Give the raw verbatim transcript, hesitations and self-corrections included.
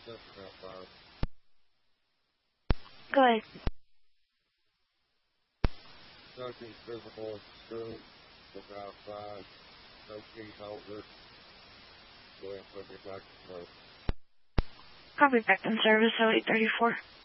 Go ahead. Nothing physical at school. Look outside. No key holder. Go ahead and put me back to work. Copy back in service, oh eight thirty-four.